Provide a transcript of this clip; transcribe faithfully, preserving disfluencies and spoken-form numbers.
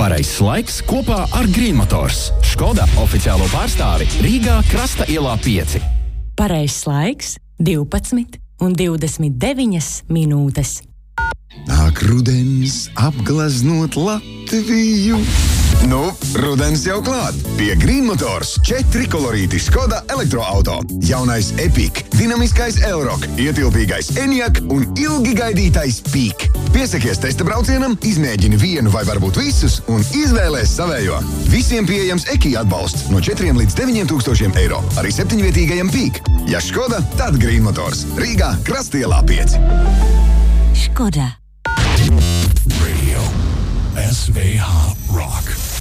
Pareizs laiks kopā ar Green Motors. Škoda oficiālo pārstāvi Rīgā Krasta ielā pieci. Pareizs laiks divpadsmit un divdesmit deviņas minūtes. Nāk rudens apgleznot Latviju. Nu, rudens jau klāt. Pie Green Motors četri kolorīti Škoda elektroauto. Jaunais Epic, dinamiskais Elrock, ietilpīgais Enyaq un ilgi gaidītais Peak. Piesakies testa braucienam, izmēģini vienu vai varbūt visus un izvēlēs savējo. Visiem pieejams Eki atbalsts no četriem līdz deviņiem tūkstošiem eiro. Arī septiņvietīgajam Peak. Ja Škoda, tad Green Motors. Rīgā Krastielā pieci. Škoda. Radio S V H Rock.